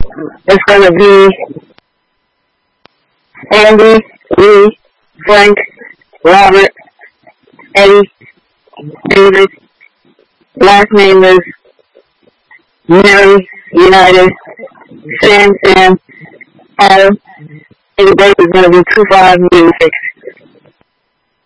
It's going to be Andy, Lee, Frank, Robert, Eddie, David. Last name is Mary, United, Sam, Adam. And the date is going to be 25 music.